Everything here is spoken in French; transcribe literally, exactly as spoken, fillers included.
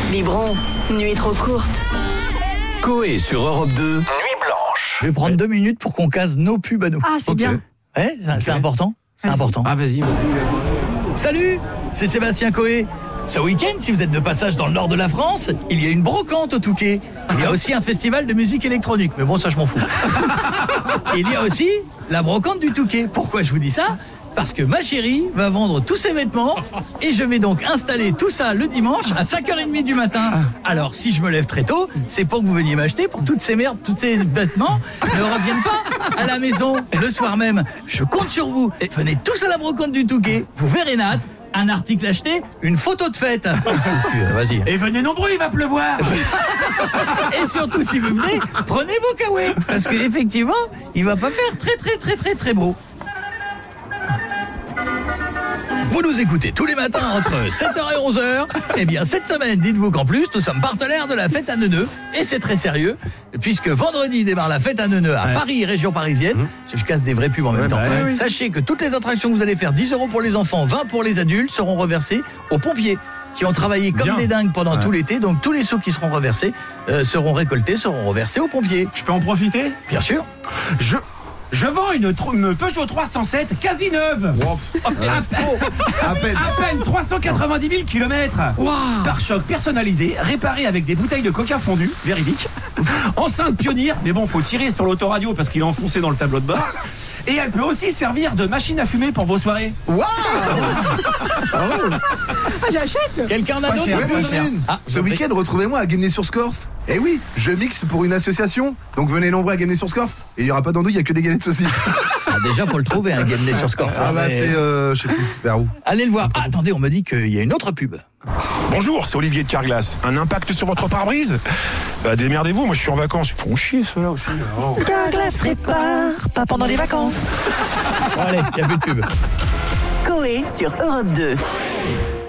Biberon, nuit trop courte. Coé sur Europe deux, Nuit Blanche. Je vais prendre deux minutes pour qu'on case nos pubs à nous. Ah, c'est Ok. bien. Ouais, c'est, c'est important. C'est Vas-y. important. Ah, vas-y. Salut, c'est Sébastien Coé. Ce week-end, si vous êtes de passage dans le nord de la France, il y a une brocante au Touquet. Il y a aussi un festival de musique électronique. Mais bon, ça, je m'en fous. Il y a aussi la brocante du Touquet. Pourquoi je vous dis ça ? Parce que ma chérie va vendre tous ses vêtements et je vais donc installer tout ça le dimanche à cinq heures trente du matin. Alors, si je me lève très tôt, c'est pour que vous veniez m'acheter pour toutes ces merdes, tous ces vêtements ne reviennent pas à la maison le soir même. Je compte sur vous. Venez tous à la brocante du Touquet. Vous verrez Nat. Un article acheté, une photo de fête. Vas-y. Et venez nombreux, il va pleuvoir. Et surtout, si vous venez, prenez vos kawaii. Parce qu'effectivement, il va pas faire très très très très très beau. Vous nous écoutez tous les matins entre sept heures et onze heures. Eh bien, cette semaine, dites-vous qu'en plus, nous sommes partenaires de la fête à Neuneu. Et c'est très sérieux, puisque vendredi démarre la fête à Neuneu à Ouais. Paris, région parisienne. Mmh. Si je casse des vrais pubs en même Ouais, temps. bah, oui, oui. Sachez que toutes les attractions que vous allez faire, dix euros pour les enfants, vingt pour les adultes, seront reversées aux pompiers qui ont travaillé comme Bien. des dingues pendant Ouais. tout l'été. Donc tous les sous qui seront reversés euh, seront récoltés, seront reversés aux pompiers. Je peux en profiter? Bien sûr. Je... Je vends une, tro- une Peugeot trois cent sept quasi neuve. À, À peine. à peine trois cent quatre-vingt-dix mille kilomètres. Pare-choc personnalisé, réparé avec des bouteilles de coca fondu, véridique. Enceinte pionnière, mais bon, faut tirer sur l'autoradio parce qu'il est enfoncé dans le tableau de bord. Et elle peut aussi servir de machine à fumer pour vos soirées. Waouh. Ah, j'achète. Quelqu'un en a Pas d'autres? cher, Ouais, pas moi j'en ai cher. une. Ah, Ce vous en week-end, retrouvez-moi à Guémené-sur-Scorff. Eh oui, je mixe pour une association. Donc venez nombreux à Guémené-sur-Scorff. Et il n'y aura pas d'andouille, il n'y a que des galettes de saucisses. Ah, déjà, faut le trouver, un Game Day sur Scorff. Ah bah Mais- c'est, euh, je sais plus, vers où. Allez le voir. Ah, attendez, on me dit qu'il y a une autre pub. Bonjour, c'est Olivier de Carglass. Un impact sur votre pare-brise? Bah démerdez-vous, moi je suis en vacances. Ils font chier ceux-là aussi. Oh. Carglass répare, pas pendant les vacances. Bon, allez, il n'y a plus de pub. Coé sur Europe deux.